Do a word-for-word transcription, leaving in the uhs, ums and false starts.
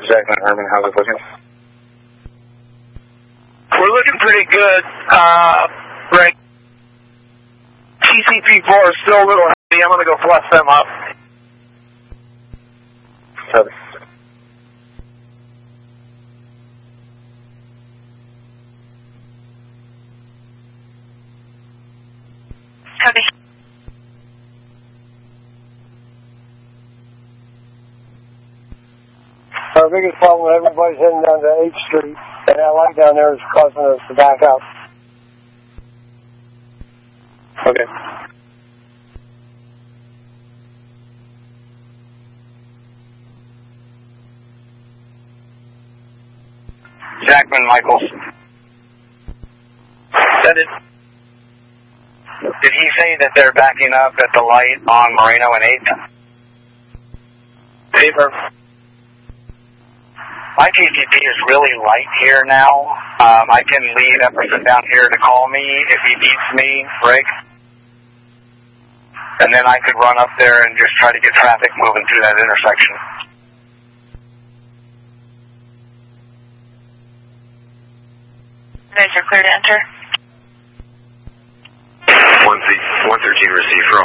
Jackman Herman, how's it looking? We're looking pretty good. Uh, right. T C P four is still a little heavy. I'm going to go plus them up. Copy. Copy. Our biggest problem, everybody's heading down to eighth Street, and that light down there is causing us to back up. Okay. Jackman Michaels. That is. Did he say that they're backing up at the light on Moreno and eighth? Paper. My T C P is really light here now. Um, I can leave Epperson down here to call me if he beats me, Rick. And then I could run up there and just try to get traffic moving through that intersection. You guys are clear to enter. one thirteen received for